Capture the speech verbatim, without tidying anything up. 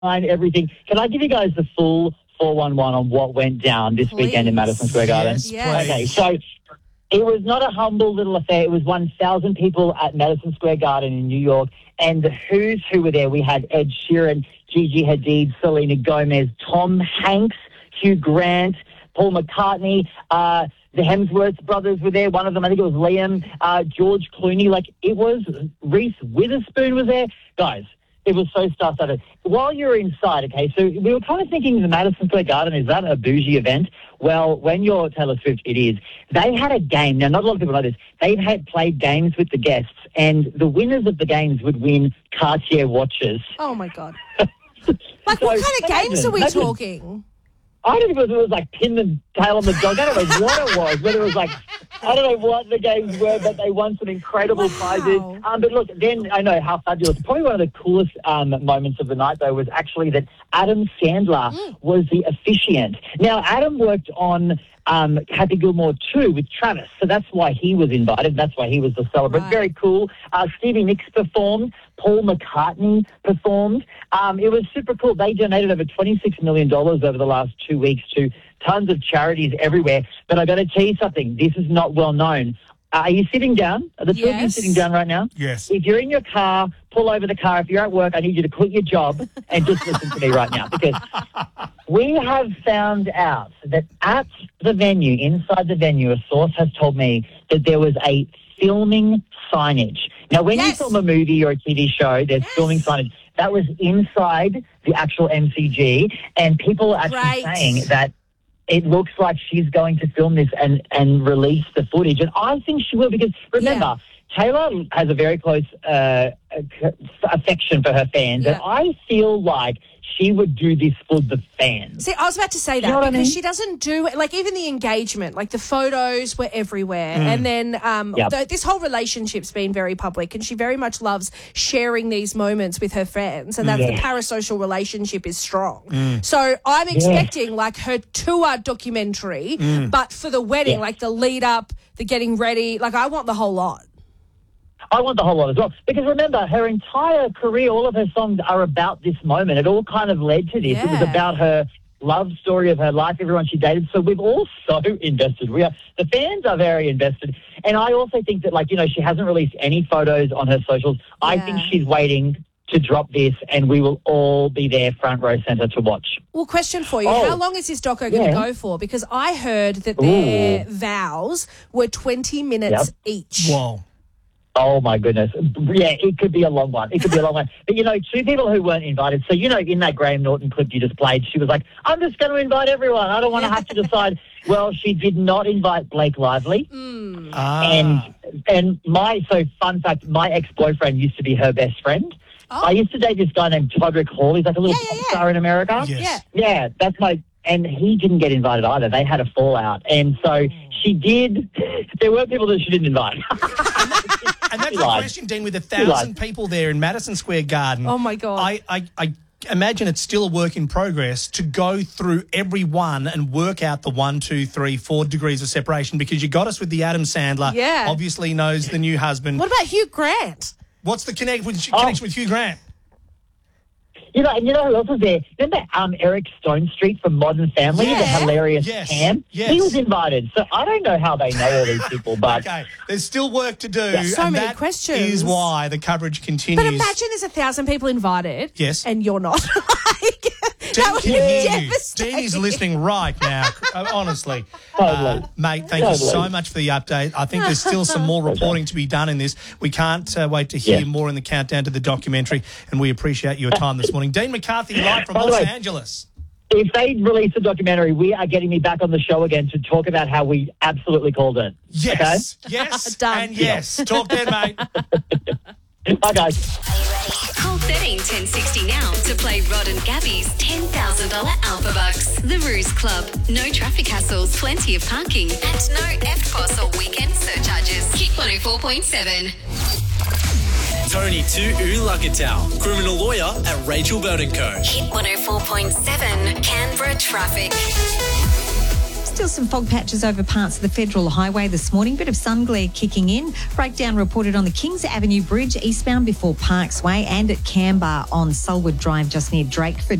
everything. Can I give you guys the full four one one on what went down this Please. weekend in Madison Square Garden? Yes, Yes. Okay, so it was not a humble little affair. It was one thousand people at Madison Square Garden in New York, and the who's who were there. We had Ed Sheeran, Gigi Hadid, Selena Gomez, Tom Hanks, Hugh Grant, Paul McCartney, uh, the Hemsworth brothers were there. One of them, I think it was Liam, uh, George Clooney. Like, it was, Reese Witherspoon was there. Guys, it was so star-studded. While you're inside, okay, so we were kind of thinking the Madison Square Garden, is that a bougie event? Well, when you're Taylor Swift, it is. They had a game. Now, not a lot of people know this. They had played games with the guests, and the winners of the games would win Cartier watches. Oh, my God. Like, So, what kind of games imagine- are we imagine- talking? I don't know if it was like pin the tail on the dog. I don't know what it was. Whether it was like, I don't know what the games were, but they won some incredible Wow. prizes. Um, but look, then I know how fabulous. Probably one of the coolest um, moments of the night, though, was actually that Adam Sandler Mm. was the officiant. Now, Adam worked on um, Happy Gilmore two with Travis, so that's why he was invited. That's why he was the celebrant. Right. Very cool. Uh, Stevie Nicks performed. Paul McCartney performed. Um, it was super cool. They donated over twenty-six million dollars over the last two weeks to tons of charities everywhere. But I got to tell you something. This is not well known. Uh, are you sitting down? Are the two of you Yes. sitting down right now? Yes. If you're in your car, pull over the car. If you're at work, I need you to quit your job and just listen to me right now, because we have found out that at the venue, inside the venue, a source has told me that there was a filming signage. Now, when Yes. you film a movie or a T V show, there's Yes. filming signage. That was inside the actual M C G, and people are actually Right. saying that it looks like she's going to film this and, and release the footage. And I think she will, because remember, Taylor has a very close uh, affection for her fans, Yeah. and I feel like she would do this for the fans. See, I was about to say that know what I because mean? she doesn't do it. Like, even the engagement, like the photos were everywhere. And then um, Yep. th- this whole relationship's been very public, and she very much loves sharing these moments with her fans. And that's the Yeah. parasocial relationship is strong. So I'm expecting like her tour documentary, but for the wedding, Yeah. like the lead up, the getting ready. Like, I want the whole lot. I want the whole lot as well. Because remember, her entire career, all of her songs are about this moment. It all kind of led to this. It was Yeah. about her love story of her life, everyone she dated. So we've all so invested. We are, the fans are very invested. And I also think that, like, you know, she hasn't released any photos on her socials. I Yeah. think she's waiting to drop this, and we will all be there front row centre to watch. Well, question for you. Oh. How long is this doco going to Yeah. go for? Because I heard that their vows were twenty minutes each. Whoa. Oh, my goodness. Yeah, it could be a long one. It could be a long one. But, you know, two people who weren't invited. So, you know, in that Graham Norton clip you just played, she was like, I'm just going to invite everyone. I don't want to have to decide. Well, she did not invite Blake Lively. Ah. And and my, so fun fact, my ex-boyfriend used to be her best friend. Oh. I used to date this guy named Todrick Hall. He's like a little Yeah, yeah, pop yeah. star in America. Yes. Yeah. Yeah, that's my, and he didn't get invited either. They had a fallout. And so she did, there were people that she didn't invite. And that's She the lied. question, Dean, with a lied. thousand people there in Madison Square Garden. Oh, my God. I, I, I imagine it's still a work in progress to go through every one and work out the one, two, three, four degrees of separation, because you got us with the Adam Sandler. Yeah. Obviously knows the new husband. What about Hugh Grant? What's the connect with, Oh. connection with Hugh Grant? You know, and you know who else was there? Remember um, Eric Stone Street from Modern Family, the Yeah. hilarious Yes. Cam? Yes. He was invited. So I don't know how they know all these people, but Okay, there's still work to do. So and many that questions. is why the coverage continues. But imagine there's a thousand people invited. Yes. And you're not. Like, Dean that would can be hear you. devastating. Dean is listening right now, uh, honestly. Totally. Uh, mate, thank you Totally. so much for the update. I think there's still some more reporting to be done in this. We can't uh, wait to hear Yeah. more in the countdown to the documentary, and we appreciate your time this morning. Dean McCarthy, live from By the Los way- Angeles. if they release a documentary, we are getting me back on the show again to talk about how we absolutely called it. Yes, yes, Done. and yes. Talk then, mate. Okay? Bye, guys. Call thirteen ten sixty now to play Rod and Gabby's ten thousand dollars Alpha Bucks. The Ruse Club. No traffic hassles, plenty of parking, and no F P O S or weekend surcharges. Hit one oh four point seven. Tony to Ulagatal, criminal lawyer at Rachel Burton Co. Hit one oh four point seven. Canberra traffic. Still some fog patches over parts of the Federal Highway this morning. Bit of sun glare kicking in. Breakdown reported on the Kings Avenue Bridge eastbound before Parks Way and at Canberra on Sulwood Drive just near Drakeford.